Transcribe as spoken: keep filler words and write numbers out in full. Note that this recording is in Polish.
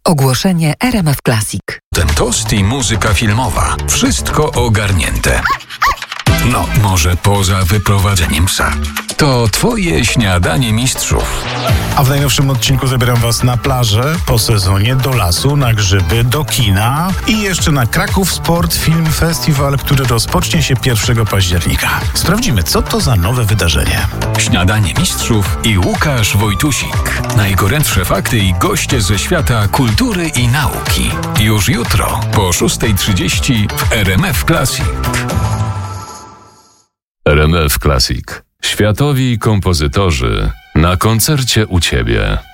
Ogłoszenie R M F Classic. Ten tost i muzyka filmowa. Wszystko ogarnięte. No, może poza wyprowadzeniem psa. To twoje śniadanie mistrzów. A w najnowszym odcinku zabieram was na plażę, po sezonie, do lasu, na grzyby, do kina i jeszcze na Kraków Sport Film Festival, który rozpocznie się pierwszego października. Sprawdzimy, co to za nowe wydarzenie. Śniadanie mistrzów i Łukasz Wojtusik. Najgorętsze fakty i goście ze świata kultury i nauki. Już jutro po szósta trzydzieści w R M F Classic. R M F Classic. Światowi kompozytorzy na koncercie u Ciebie.